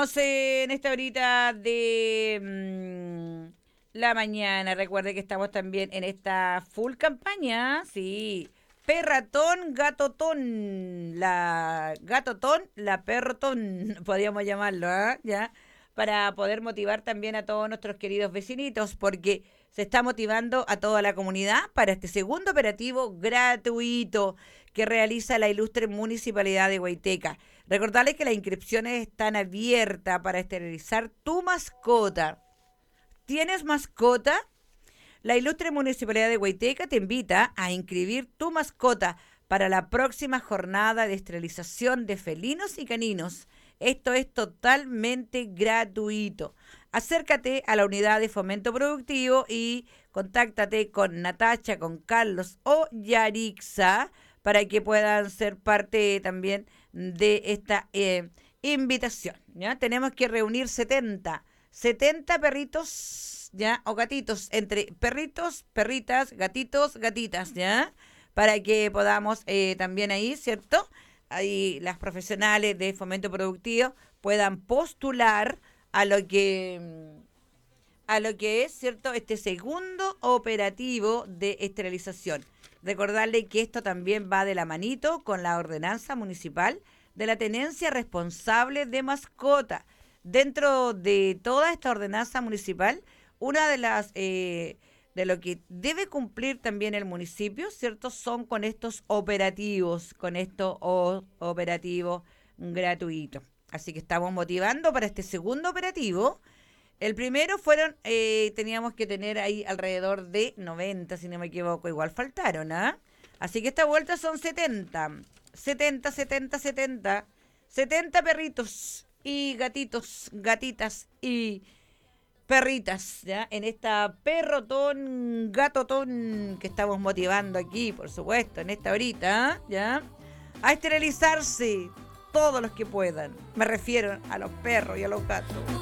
Estamos en esta horita de la mañana. Recuerde que estamos también en esta full campaña, sí. Perratón, gatotón, la gatotón, la perrotón, podríamos llamarlo, ¿ah? ¿Ya? Para poder motivar también a todos nuestros queridos vecinitos, porque se está motivando a toda la comunidad para este segundo operativo gratuito que realiza la ilustre Municipalidad de Huayteca. Recordarles que las inscripciones están abiertas para esterilizar tu mascota. ¿Tienes mascota? La ilustre Municipalidad de Huayteca te invita a inscribir tu mascota para la próxima jornada de esterilización de felinos y caninos. Esto es totalmente gratuito. Acércate a la unidad de fomento productivo y contáctate con Natacha, con Carlos o Yarixa para que puedan ser parte también de esta invitación. ¿Ya? Tenemos que reunir 70 perritos, ¿ya? O gatitos, entre perritos, perritas, gatitos, gatitas, ¿ya? Para que podamos también ahí, ¿cierto? Ahí las profesionales de fomento productivo puedan postular a lo que es, ¿cierto? Este segundo operativo de esterilización. Recordarle que esto también va de la manito con la ordenanza municipal de la tenencia responsable de mascota. Dentro de toda esta ordenanza municipal, una de las de lo que debe cumplir también el municipio, ¿cierto? Son con estos operativos, con estos operativos gratuitos. Así que estamos motivando para este segundo operativo. El primero fueron, teníamos que tener ahí alrededor de 90, si no me equivoco, igual faltaron, ¿ah? Así que esta vuelta son 70 perritos y gatitos, gatitas y perritas, ¿ya? En esta perrotón, gatotón que estamos motivando aquí, por supuesto, en esta horita, ¿ya? A esterilizarse todos los que puedan. Me refiero a los perros y a los gatos.